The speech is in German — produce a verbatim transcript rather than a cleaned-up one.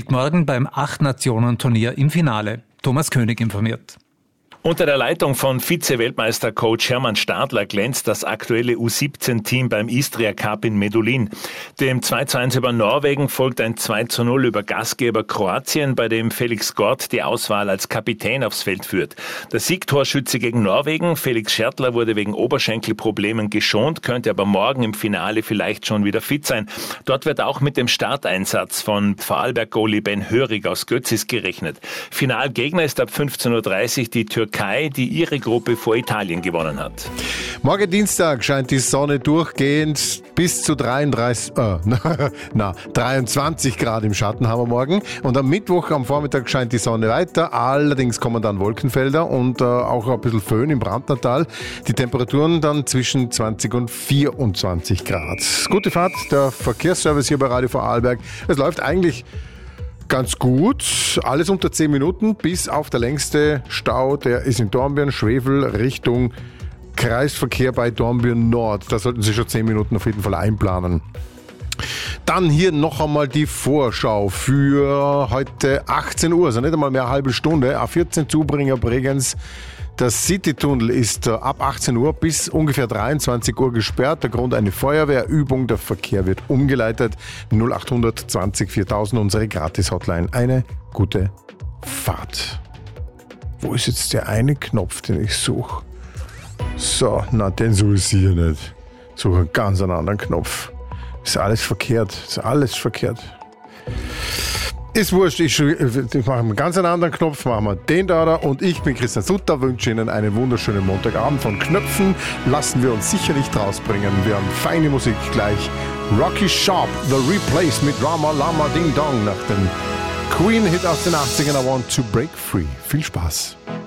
steht morgen beim Acht-Nationen-Turnier im Finale. Thomas König informiert. Unter der Leitung von Vize-Weltmeister-Coach Hermann Stadler glänzt das aktuelle U siebzehn Team beim Istria Cup in Medulin. Dem zwei zu eins über Norwegen folgt ein zwei zu null über Gastgeber Kroatien, bei dem Felix Gort die Auswahl als Kapitän aufs Feld führt. Der Siegtorschütze gegen Norwegen, Felix Schertler, wurde wegen Oberschenkelproblemen geschont, könnte aber morgen im Finale vielleicht schon wieder fit sein. Dort wird auch mit dem Starteinsatz von Vorarlberg-Goalie Ben Hörig aus Götzis gerechnet. Finalgegner ist ab fünfzehn Uhr dreißig die Türkei, die ihre Gruppe vor Italien gewonnen hat. Morgen Dienstag scheint die Sonne durchgehend bis zu dreiunddreißig, äh, na, dreiundzwanzig Grad im Schatten haben wir morgen. Und am Mittwoch am Vormittag scheint die Sonne weiter. Allerdings kommen dann Wolkenfelder und äh, auch ein bisschen Föhn im Brandnertal. Die Temperaturen dann zwischen zwanzig und vierundzwanzig Grad. Gute Fahrt, der Verkehrsservice hier bei Radio Vorarlberg. Es läuft eigentlich ganz gut, alles unter zehn Minuten, bis auf der längste Stau, der ist in Dornbirn, Schwefel, Richtung Kreisverkehr bei Dornbirn Nord. Da sollten Sie schon zehn Minuten auf jeden Fall einplanen. Dann hier noch einmal die Vorschau für heute achtzehn Uhr, also nicht einmal mehr eine halbe Stunde. A vierzehn Zubringer Bregenz. Der Citytunnel ist ab achtzehn Uhr bis ungefähr dreiundzwanzig Uhr gesperrt. Der Grund eine Feuerwehrübung. Der Verkehr wird umgeleitet. null acht zwanzig viertausend, unsere Gratis-Hotline. Eine gute Fahrt. Wo ist jetzt der eine Knopf, den ich suche? So, na, den suche ich hier nicht. Ich suche einen ganz anderen Knopf. Ist alles verkehrt. Ist alles verkehrt. Ist wurscht, ich, ich mache einen ganz anderen Knopf, machen wir den da, da und ich bin Christian Sutter, wünsche Ihnen einen wunderschönen Montagabend. Von Knöpfen lassen wir uns sicher nicht rausbringen. Wir haben feine Musik gleich. Rocky Sharp, The Replace mit Rama Lama Ding Dong nach dem Queen-Hit aus den achtzigern, I Want to Break Free. Viel Spaß.